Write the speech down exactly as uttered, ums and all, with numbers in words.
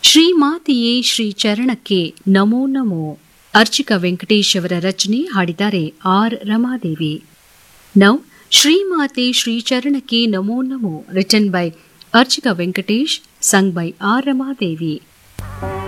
ಶ್ರೀಮಾತೆಯೇ ಶ್ರೀ ಚರಣಕ್ಕೆ ನಮೋ ನಮೋ. ಅರ್ಚಕ ವೆಂಕಟೇಶ್ ಅವರ ರಚನೆ, ಹಾಡಿದ್ದಾರೆ R Ramadevi. Now Shrimate Shri ಚರಣಕ್ಕೆ Namo Namo, written by ಅರ್ಚಕ Venkatesh, sung by R Ramadevi.